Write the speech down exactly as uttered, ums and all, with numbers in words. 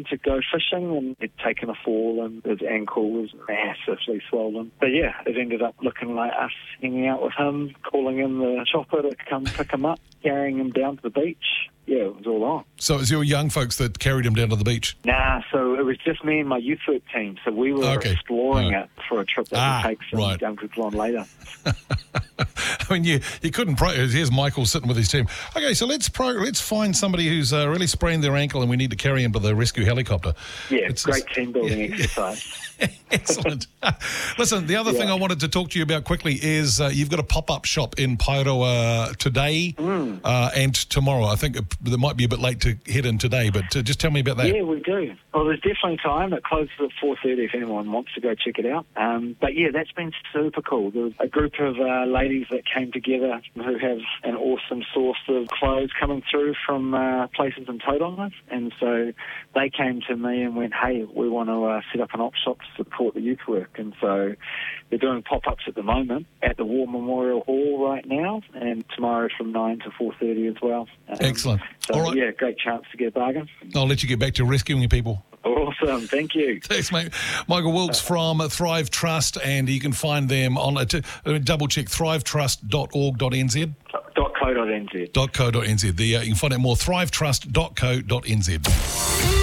him to go fishing, and he'd taken a fall and his ankle was massively swollen. But yeah, it ended up looking like us hanging out with him, calling in the chopper to come pick him up, carrying him down to the beach. Yeah, it was all on. So it was your young folks that carried him down to the beach? Nah, so it was just me and my youth work team. So we were Okay. exploring Right. it for a trip that Ah, would take some right. young people on later. I mean, you you couldn't. Pro- Here's Michael sitting with his team. Okay, so let's pro- let's find somebody who's uh, really sprained their ankle, and we need to carry him to the rescue helicopter. Yeah, It's- great it's- team building exercise. Excellent. Listen, the other Yeah. thing I wanted to talk to you about quickly is uh, you've got a pop-up shop in Paeroa today Mm. uh, and tomorrow. I think it, it might be a bit late to head in today, but uh, just tell me about that. Yeah, we do. Well, there's definitely time. It closes at four thirty if anyone wants to go check it out. Um, but yeah, that's been super cool. There was a group of uh, ladies that came together who have an awesome source of clothes coming through from uh, places in Tauranga. And so they came to me and went, hey, we want to uh, set up an op shop to support the youth work. And so they're doing pop-ups at the moment at the War Memorial Hall right now, and tomorrow from nine to four thirty as well. Um, Excellent. So All right. yeah, great chance to get a bargain. I'll let you get back to rescuing people. Awesome, thank you. Thanks, mate. Michael Wilkes from Thrive Trust, and you can find them on, uh, to, uh, double check, thrive trust dot org dot n z. .co.nz. .co.nz. The, uh, you can find out more, thrive trust dot co dot n z.